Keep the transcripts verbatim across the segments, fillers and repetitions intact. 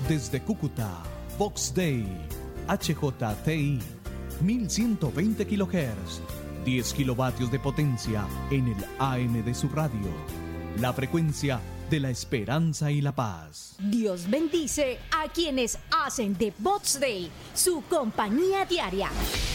Desde Cúcuta, Vox Day, H J T I, mil ciento veinte kilohertz, diez kilovatios de potencia en el A M de su radio. La frecuencia de la esperanza y la paz. Dios bendice a quienes hacen de Vox Day su compañía diaria.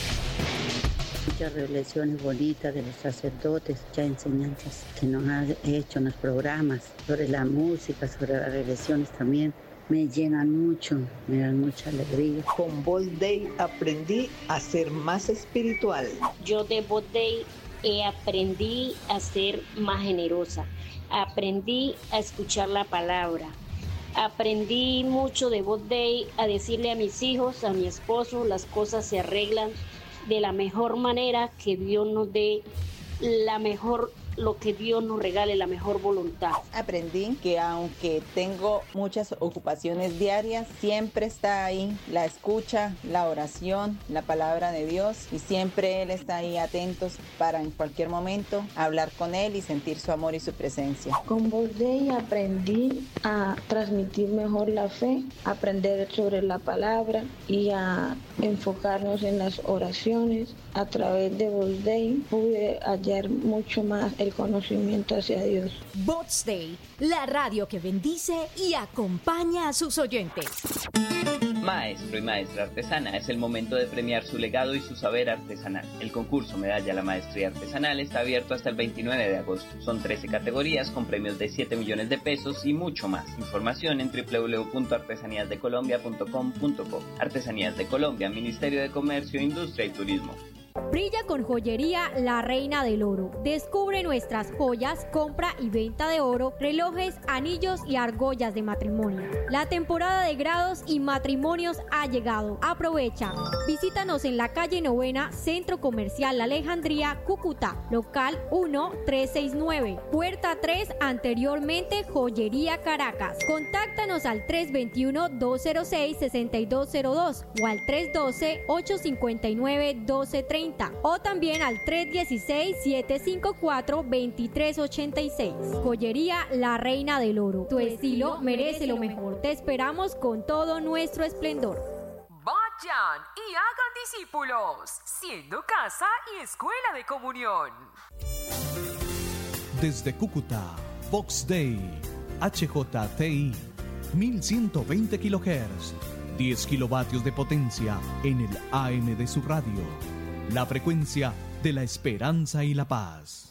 Muchas revelaciones bonitas de los sacerdotes, muchas enseñanzas que nos han hecho en los programas sobre la música, sobre las revelaciones también. Me llenan mucho, me dan mucha alegría. Con Vox Day aprendí a ser más espiritual. Yo de Vox Day eh, aprendí a ser más generosa. Aprendí a escuchar la palabra. Aprendí mucho de Vox Day a decirle a mis hijos, a mi esposo, las cosas se arreglan de la mejor manera, que Dios nos dé la mejor, lo que Dios nos regale, la mejor voluntad. Aprendí que aunque tengo muchas ocupaciones diarias, siempre está ahí la escucha, la oración, la palabra de Dios, y siempre Él está ahí atentos para en cualquier momento hablar con Él y sentir su amor y su presencia. Con Vox Day aprendí a transmitir mejor la fe, aprender sobre la palabra y a enfocarnos en las oraciones. A través de Vox Day pude hallar mucho más el conocimiento hacia Dios. Vox Day, la radio que bendice y acompaña a sus oyentes. Maestro y maestra artesana, es el momento de premiar su legado y su saber artesanal. El concurso Medalla a la Maestría Artesanal está abierto hasta el veintinueve de agosto. Son trece categorías con premios de siete millones de pesos y mucho más. Información en doble u doble u doble u punto artesanías de colombia punto com punto co. Artesanías de Colombia, Ministerio de Comercio, Industria y Turismo. Brilla con Joyería La Reina del Oro. Descubre nuestras joyas, compra y venta de oro, relojes, anillos y argollas de matrimonio. La temporada de grados y matrimonios ha llegado. Aprovecha. Visítanos en la calle Novena, Centro Comercial La Alejandría, Cúcuta, local uno tres seis nueve, puerta tres, anteriormente Joyería Caracas. Contáctanos al tres dos uno, dos cero seis, seis dos cero dos o al tres uno dos, ocho cinco nueve, uno dos tres cero o también al tres uno seis, siete cinco cuatro, dos tres ocho seis. Joyería La Reina del Oro. Tu estilo merece lo mejor. Te esperamos con todo nuestro esplendor. Vayan y hagan discípulos, siendo casa y escuela de comunión. Desde Cúcuta, Vox Day, H J T I, mil ciento veinte kilohertz, diez kilovatios de potencia en el A M de su radio. La frecuencia de la esperanza y la paz.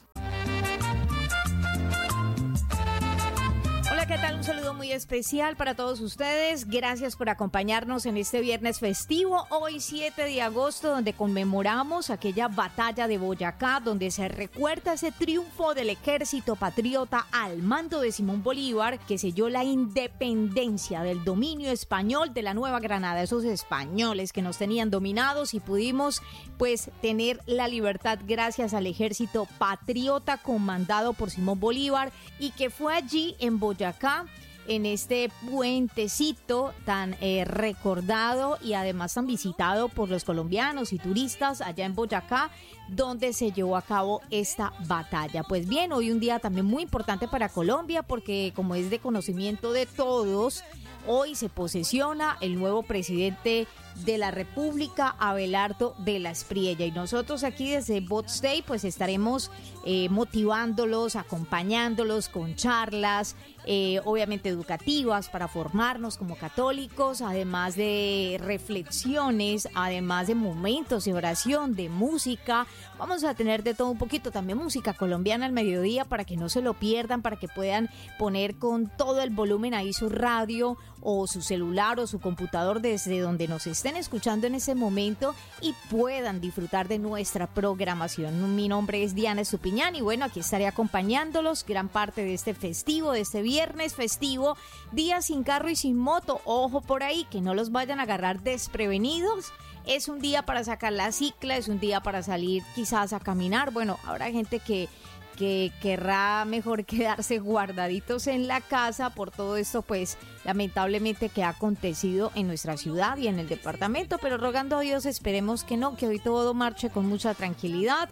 Hola, ¿qué tal? Un saludo muy especial para todos ustedes. Gracias por acompañarnos en este viernes festivo, hoy siete de agosto, donde conmemoramos aquella batalla de Boyacá, donde se recuerda ese triunfo del ejército patriota al mando de Simón Bolívar, que selló la independencia del dominio español de la Nueva Granada, esos españoles que nos tenían dominados, y pudimos pues tener la libertad gracias al ejército patriota comandado por Simón Bolívar, y que fue allí en Boyacá, en este puentecito tan eh, recordado y además tan visitado por los colombianos y turistas allá en Boyacá, donde se llevó a cabo esta batalla. Pues bien, hoy un día también muy importante para Colombia, porque como es de conocimiento de todos, hoy se posesiona el nuevo presidente de la República, Abelardo de la Espriella, y nosotros aquí desde Vox Day pues estaremos eh, motivándolos, acompañándolos con charlas, eh, obviamente educativas, para formarnos como católicos, además de reflexiones, además de momentos de oración, de música. Vamos a tener de todo un poquito, también música colombiana al mediodía, para que no se lo pierdan, para que puedan poner con todo el volumen ahí su radio o su celular o su computador desde donde nos estén escuchando en ese momento y puedan disfrutar de nuestra programación. Mi nombre es Diana Estupiñán y bueno, aquí estaré acompañándolos gran parte de este festivo, de este viernes festivo, día sin carro y sin moto. Ojo por ahí, que no los vayan a agarrar desprevenidos. Es un día para sacar la cicla, es un día para salir quizás a caminar. Bueno, habrá gente que que querrá mejor quedarse guardaditos en la casa por todo esto, pues lamentablemente que ha acontecido en nuestra ciudad y en el departamento, pero rogando a Dios esperemos que no, que hoy todo marche con mucha tranquilidad.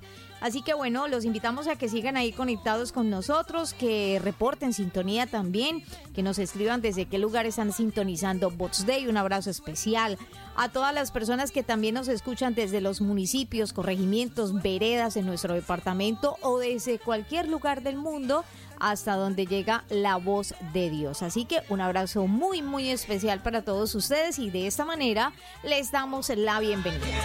Así que bueno, los invitamos a que sigan ahí conectados con nosotros, que reporten sintonía también, que nos escriban desde qué lugar están sintonizando Box Day. Un abrazo especial a todas las personas que también nos escuchan desde los municipios, corregimientos, veredas en nuestro departamento o desde cualquier lugar del mundo hasta donde llega la voz de Dios. Así que un abrazo muy muy especial para todos ustedes y de esta manera les damos la bienvenida.